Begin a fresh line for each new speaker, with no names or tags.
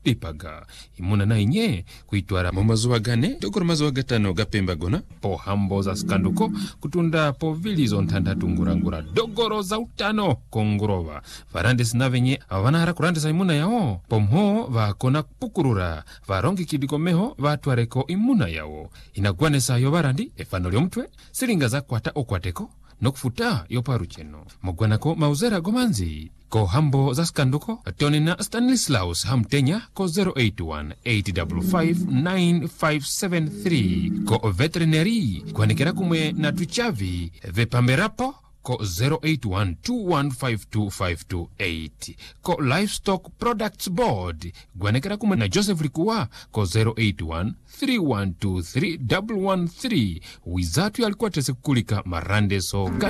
lipaga imuna na inye kuitwara mumazuwa gane dogoro mazuwa gatano gapemba gona po hambo za skanduko kutunda po vilizo ntandatu ngurangura dogoro za utano kongurova varandes na venye avanahara kurandesa imuna yao pomho vakona pukurura varongi kidikomeho vatwareko imuna yao inagwanesa yo varandi efano lyomutwe silinga za kwata okwateko nokufuta yoparucheno mogwanako mauzera gomanzi ko hambo za skanduko tonina Stanislaus Hamtenya ko 081-855-9573 ko veterinary kwanekera kumwe na tuchavi vepamberapo ko 081-2152-528 ko Livestock Products Board gwanekera kumwe na Joseph Likuwa ko 081-3123-113 wizatu yalikuwa tese kukulika marandeso